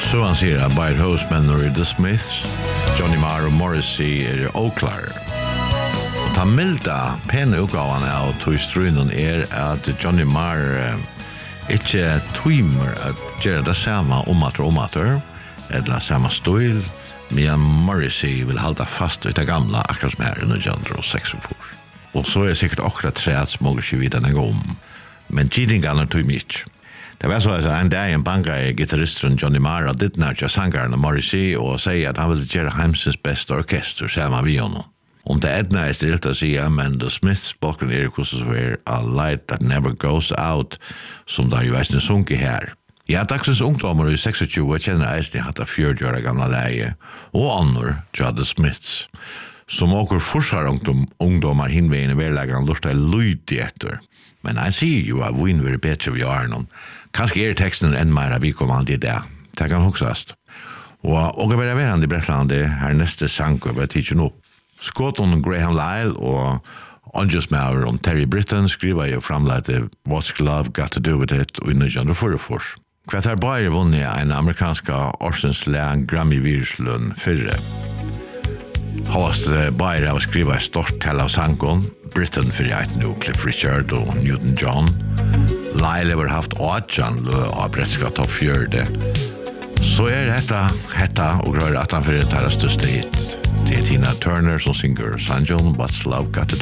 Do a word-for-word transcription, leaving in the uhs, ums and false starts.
Så han sier at Byard Houseman og The Smiths, Johnny Marr og Morrissey er oklar. Og ta milda pene utgavan av tøystrunen er at Johnny Marr eh, ikke tøymer at gjøre det samme omater og omater, eller samme stil, men Morrissey vil halda fast i det gamla akkurat som her i nitton seksogfyrre. Og så er sikkert akkurat træt som også ikke vidt en gang, men gidingarna tøymer ikke. Det var så at en dag en banka i gitarristen Johnny Marr og ditt nærkja sangaren Morrissey og sier at han ville gjøre heimsens beste orkester sammen med honom. Om det edna er stilt å si, men The Smiths bakgrunn er hvordan så er A Light That Never Goes Out, som da jo eisne sunker her. Ja, dagsens ungdommer i tjueseks kjenner eisne hatt av fjørdgjøra gamla leie, og annor tja The Smiths, som åker forsvar ungdom, ungdommer hinvegin i verleggen lurta lydig etter. Men jeg sier jo at vi er bedre vi har noen. Kanskje er teksten enn mer av vi kommer an til det. Det kan huksast. Og og være verand i Brettlande her neste sang og bare tidsen opp. Scott on Graham Lyle og Anjus Maurer om Terry Britton skriver jo framleite What's Love Got To Do With It og nitton fyrtiofyra. Hva er bare vunnet en amerikanska Orsens Land Grammy-virslun fyrre. Hast bare av skriva stort tell av sangon, Britain for jeg nu, Cliff Richard og Newton John. Lyle har haft åtjan lø av bretska topp fjörde. Så er detta, hetta og grøyre at han fyrir tæra største hit. Det er Tina Turner som synger San John, What's Love Got To